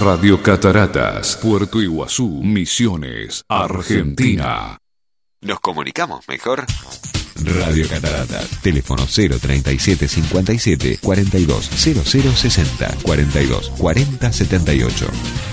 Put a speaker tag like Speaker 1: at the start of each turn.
Speaker 1: Radio Cataratas, Puerto Iguazú, Misiones, Argentina.
Speaker 2: ¿Nos comunicamos mejor?
Speaker 3: Radio Cataratas, teléfono 037 57 42 00 60 42 40 78.